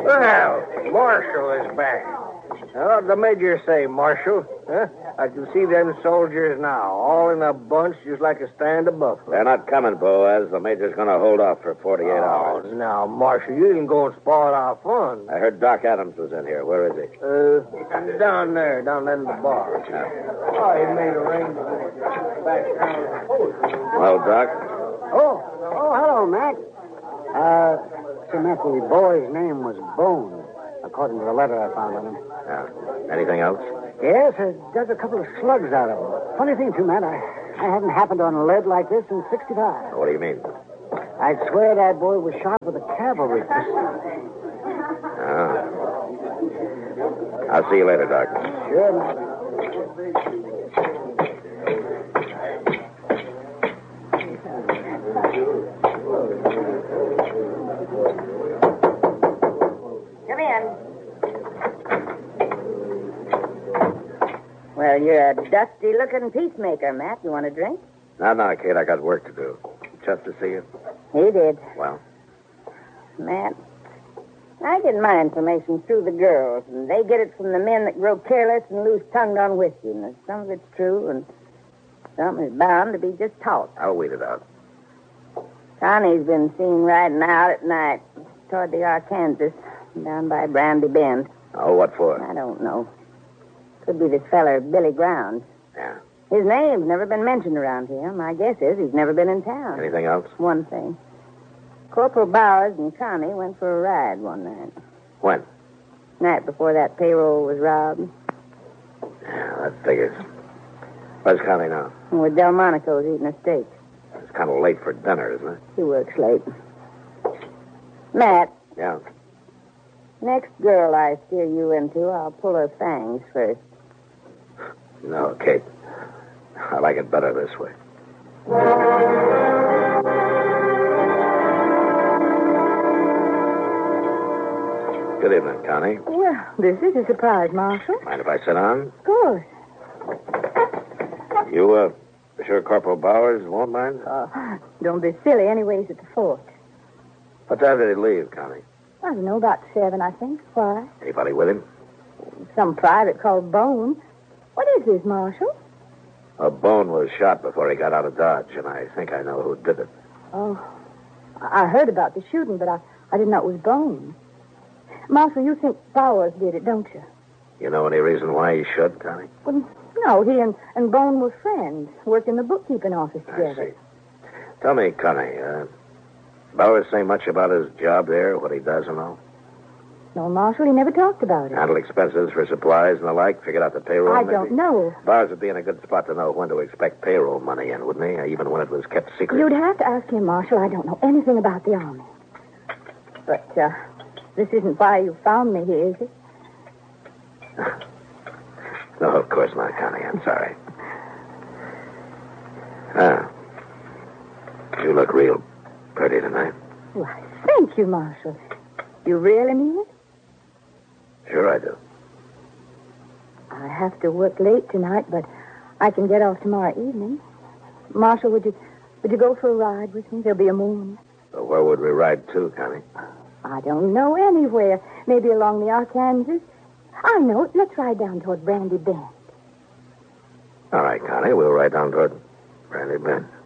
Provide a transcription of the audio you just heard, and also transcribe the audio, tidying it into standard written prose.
Well, Marshal is back. What'd the major say, Marshal? Huh? I can see them soldiers now, all in a bunch, just like a stand of buffalo. They're not coming, Boaz. The major's going to hold off for 48 hours. Now, Marshal, you didn't go and spoil our fun. I heard Doc Adams was in here. Where is he? Down there in the bar. Oh, he made arrangements back down. Well, Doc? Oh, hello, Mac. Mac, the boy's name was Bone, according to the letter I found on him. Anything else? Yes, it does a couple of slugs out of him. Funny thing, too, Matt, I haven't happened on lead like this in 65. What do you mean? I'd swear that boy was shot with a cavalry pistol. I'll see you later, Doc. Sure, Matt. Come in. Well, you're a dusty-looking peacemaker, Matt. You want a drink? No, Kate, I got work to do. Just to see you? He did. Well? Matt, I get my information through the girls, and they get it from the men that grow careless and loose-tongued on whiskey. And some of it's true, and some is bound to be just talk. I'll weed it out. Connie's been seen riding out at night toward the Arkansas, down by Brandy Bend. Oh, what for? I don't know. Could be this feller, Billy Grounds. Yeah. His name's never been mentioned around here. My guess is he's never been in town. Anything else? One thing. Corporal Bowers and Connie went for a ride one night. When? Night before that payroll was robbed. Yeah, that figures. Where's Connie now? With Delmonico's eating a steak. It's kind of late for dinner, isn't it? He works late. Matt. Yeah. Next girl I steer you into, I'll pull her fangs first. No, Kate. I like it better this way. Good evening, Connie. Well, this is a surprise, Marshal. Mind if I sit down? Of course. You, sure Corporal Bowers won't mind? Don't be silly. Anyways, at the fort. What time did he leave, Connie? I don't know, about 7, I think. Why? Anybody with him? Some private called Bone. What is this, Marshal? A Bone was shot before he got out of Dodge, and I think I know who did it. Oh, I heard about the shooting, but I didn't know it was Bone. Marshal, you think Bowers did it, don't you? You know any reason why he should, Connie? Well, no, he and Bone were friends, worked in the bookkeeping office together. I see. Tell me, Connie, Bowers say much about his job there, what he does and all? No, Marshal, he never talked about it. Handle expenses for supplies and the like, figured out the payroll, I maybe? don't know. Bowers would be in a good spot to know when to expect payroll money in, wouldn't he? Even when it was kept secret. You'd have to ask him, Marshal. I don't know anything about the Army. But, this isn't why you found me here, is it? No, of course not, Connie. I'm sorry. You look real pretty tonight. Why, thank you, Marshal. You really mean it? Sure I do. I have to work late tonight, but I can get off tomorrow evening. Marshal, would you go for a ride with me? There'll be a moon. So where would we ride to, Connie? I don't know, anywhere. Maybe along the Arkansas. I know it. Let's ride down toward Brandy Bend. All right, Connie. We'll ride down toward Brandy Bend.